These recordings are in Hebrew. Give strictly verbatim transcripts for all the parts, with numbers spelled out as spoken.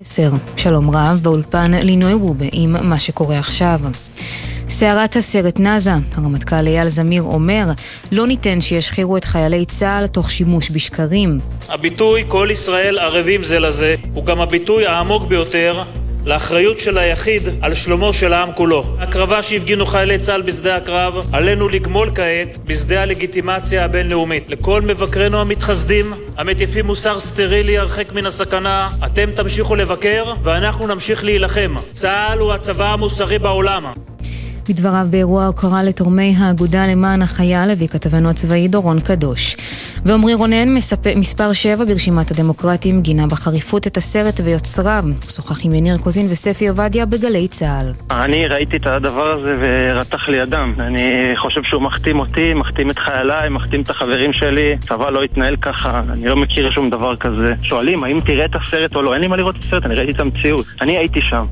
שלום רב, באולפן לינוי רובה עם מה שקורה עכשיו. סערת הסרט נזה, הרמטכ"ל אייל זמיר אומר, לא ניתן שישחירו את חיילי צה"ל תוך שימוש בשקרים. הביטוי כל ישראל ערבים זה לזה הוא גם הביטוי העמוק ביותר לאחריות של היחיד על שלומו של העם כולו. הקרבה שהפגינו חיילי צה"ל בשדה הקרב עלינו לגמול כעת בשדה הלגיטימציה הבינלאומית. לכל מבקרינו המתחסדים המטיפים מוסר סטרילי הרחק מן הסכנה, אתם תמשיכו לבקר ואנחנו נמשיך להילחם. צה"ל הוא הצבא המוסרי בעולם. בדבריו באירוע הוקרה לתורמי האגודה למען החייל הביא כתבנו הצבאי דורון קדוש. ועמרי רונן מספר שבע ברשימת הדמוקרטים גינה בחריפות את הסרט ויוצריו. הוא שוחח עם יניר קוזין וספי עובדיה בגלי צה"ל. אני ראיתי את הדבר הזה ורתח לי אדם. אני חושב שהוא מחתים אותי, מחתים את חייליי, מחתים את החברים שלי. צבא לא התנהל ככה, אני לא מכיר שום דבר כזה. שואלים האם תראה את הסרט או לא, אין לי מה לראות את הסרט, אני ראיתי את המציאות. אני הייתי שם.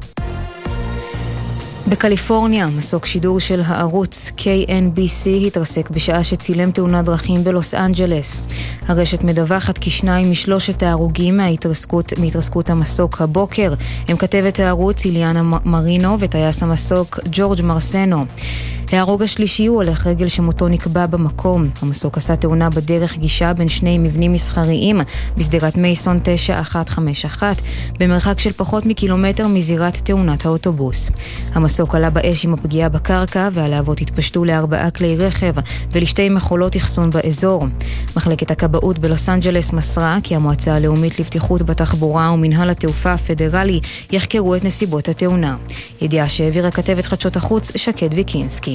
בקליפורניה, מסוק שידור של הערוץ קיי אן בי סי התרסק בשעה שצילם תאונת דרכים בלוס אנג'לס. הרשת מדווחת כי שניים משלושת ההרוגים מהתרסקות, מהתרסקות המסוק הבוקר. הם כתבת הערוץ איליאנה מרינו וטייס המסוק ג'ורג' מרסנו. ההרוג השלישי הוא הולך רגל שמותו נקבע במקום. המסוק עשה תאונה בדרך גישה בין שני מבנים מסחריים בסדירת מייסון תשע אחת חמש אחת במרחק של פחות מקילומטר מזירת תאונת האוטובוס. המסוק עלה באש עם הפגיעה בקרקע והלהבות התפשטו לארבעה כלי רכב ולשתי מכולות אחסון באזור. מחלקת הכבאות בלוס אנג'לס מסרה כי המועצה הלאומית לבטיחות בתחבורה ומנהל התעופה הפדרלי יחקרו את נסיבות התאונה. ידיעה שהעבירה כתבת חדשות החוץ שקד ויקינסקי.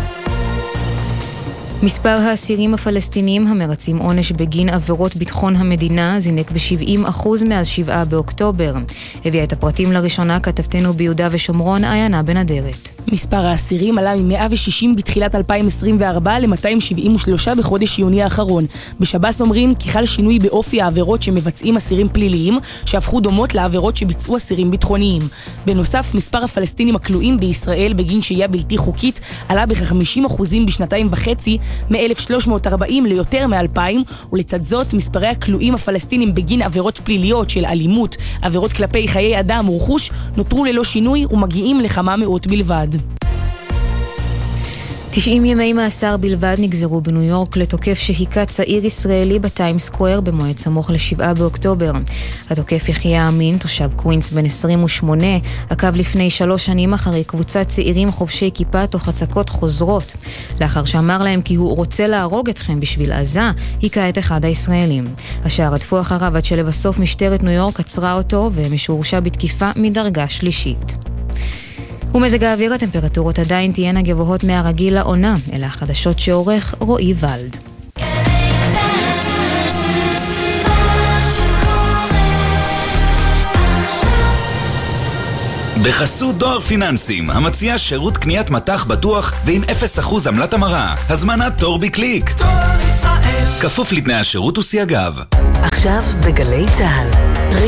מספר האסירים הפלסטינים המרצים עונש בגין עבירות ביטחון המדינה זינק ב-שבעים אחוז מאז שבעה באוקטובר. הביאה את הפרטים לראשונה כתבתנו ביהודה ושומרון עיינה בן אדרת. מספר האסירים עלה מ-מאה ושישים בתחילת אלפיים עשרים וארבע ל-מאתיים שבעים ושלוש בחודש יוני האחרון. בשב"ס אומרים כי חל שינוי באופי העבירות שמבצעים אסירים פליליים שהפכו דומות לעבירות שביצעו אסירים ביטחוניים. בנוסף, מספר הפלסטינים הכלואים בישראל בגין שהייה בלתי חוקית עלה בכ-חמישים אחוז בשנתיים וחצי מ-אלף שלוש מאות וארבעים ליותר מ-אלפיים, ולצד זאת מספרי הכלואים הפלסטינים בגין עבירות פליליות של אלימות, עבירות כלפי חיי אדם ורכוש נותרו ללא שינוי ומגיעים לכמה מאות בלבד. תשעים ימי מאסר בלבד נגזרו בניו יורק לתוקף שהיכה צעיר ישראלי בטיים סקוואר במועד סמוך לשבעה באוקטובר. התוקף יחיה אמין, תושב קווינס בן עשרים ושמונה, עקב לפני שלוש שנים אחרי קבוצת צעירים חובשי כיפה תוך הצקות חוזרות. לאחר שאמר להם כי הוא רוצה להרוג אתכם בשביל עזה, היכה את אחד הישראלים. השאר רדפו אחריו עד שלבסוף משטרת ניו יורק עצרה אותו ומשורשה בתקיפה מדרגה שלישית. ומזג האוויר, הטמפרטורות עדיין תהיינה גבוהות מהרגיל לעונה, אלה החדשות שעורך רועי ולד. בחסות דואר פיננסים, המציע שירות קניית מתח בטוח ועם אפס אחוז עמלת המרה. הזמנת תור בקליק. כפוף לתנאי השירות וסייגיו. עכשיו בגלי צהל.